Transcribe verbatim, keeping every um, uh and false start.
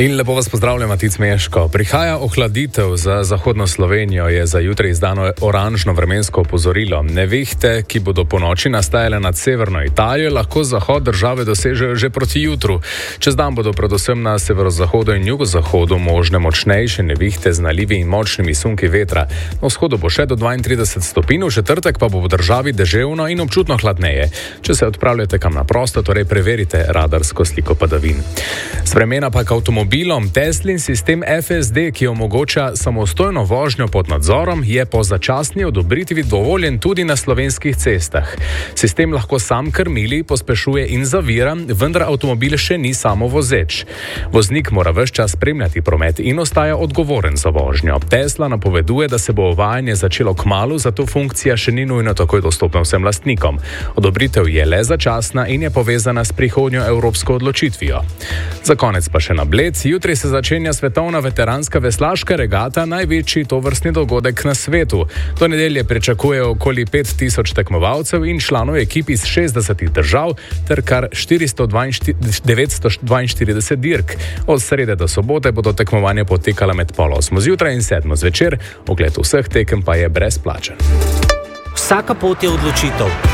In lepo vas pozdravljam, Matic Meško. Prihaja ohladitev za zahodno Slovenijo, je za jutri izdano oranžno vremensko opozorilo. Nevihte, ki bodo po noči nastajale nad severno Italijo, lahko zahod države dosežejo že proti jutru. Čez dan bodo predvsem na severozahodu in jugozahodu možne močnejše nevihte z nalivi in močnimi sunki vetra. Na vzhodu bo še do dvaintrideset stopinj, v četrtek pa bo v državi deževno in občutno hladneje. Če se odpravljate kam na prosto, torej preverite radarsko sliko padavin. Z vremena pa k avtomobilom. Teslin sistem F S D, ki omogoča samostojno vožnjo pod nadzorom, je po začasni odobritvi dovoljen tudi na slovenskih cestah. Sistem lahko sam krmili, pospešuje in zavira, vendar avtomobil še ni samovozeč. Voznik mora ves čas spremljati promet in ostaja odgovoren za vožnjo. Tesla napoveduje, da se bo uvajanje začelo kmalu, zato funkcija še ni nujno takoj dostopna vsem lastnikom. Odobritev je le začasna in je povezana s prihodnjo evropsko odločitvijo. Za konec pa še na Bled. Jutri se začenja svetovna veteranska veslaška regata, največji tovrstni dogodek na svetu. Do nedelje pričakuje okoli pet tisoč tekmovalcev in članov ekip iz šestdesetih držav ter kar devetsto dvainštirideset dirk. Od srede do sobote bodo tekmovanja potekala med pol osmo zjutraj in sedmo zvečer. Ogled vseh tekem pa je brezplačen. Vsaka pot je odločitev.